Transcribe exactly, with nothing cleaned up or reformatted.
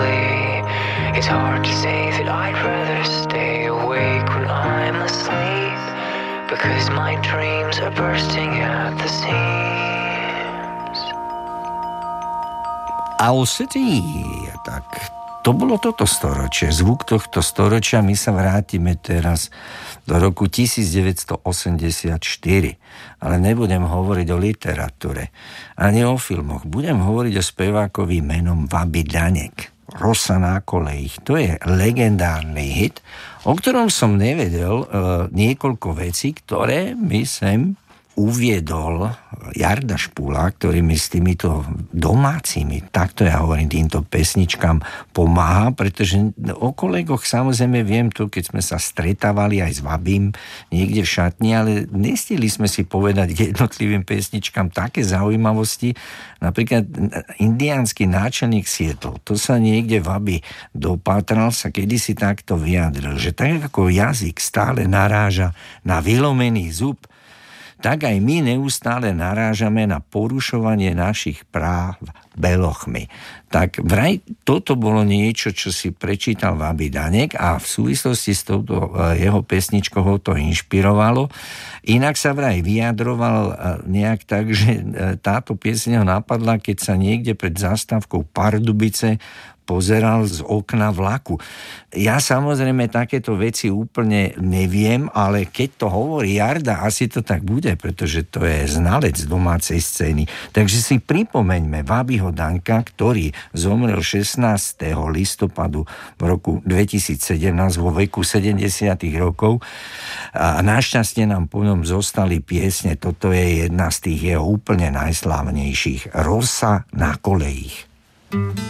quickly. It's hard to say that I'd rather stay awake when I'm asleep, because my dreams are bursting at the seams. Owl City, tak to bolo toto storočie, zvuk tohto storočia. My sa vrátime teraz do roku devätnásťstoosemdesiatštyri. Ale nebudem hovoriť o literatúre, ani o filmoch. Budem hovoriť o spevákovi menom Wabi Danek. Rosa na kolejích. To je legendárny hit, o ktorom som nevedel e, niekoľko vecí, ktoré mi sem uviedol Jarda Špula, ktorý mi s týmito domácimi, takto ja hovorím, týmto pesničkám pomáha, pretože o kolegoch samozrejme viem tu, keď sme sa stretávali aj s Vabím niekde v šatni, ale nestihli sme si povedať k jednotlivým pesničkám také zaujímavosti. Napríklad indiánsky náčelník Sietl, to sa niekde Vabi dopátral, sa kedysi takto vyjadril, že tak ako jazyk stále naráža na vylomený zub, tak aj my neustále narážame na porušovanie našich práv belochmi. Tak vraj toto bolo niečo, čo si prečítal Wabi Danek a v súvislosti s touto jeho pesničkou ho to inšpirovalo. Inak sa vraj vyjadroval nejak tak, že táto piesň ho napadla, keď sa niekde pred zastávkou Pardubice pozeral z okna vlaku. Ja samozrejme takéto veci úplne neviem, ale keď to hovorí Jarda, asi to tak bude, pretože to je znalec domácej scény. Takže si pripomeňme Wabiho Danka, ktorý zomrel šestnásteho listopadu v roku dvetisícsedemnásť vo veku sedemdesiatych rokov a našťastie nám po ňom zostali piesne. Toto je jedna z tých jeho úplne najslávnejších. Rosa na kolejích.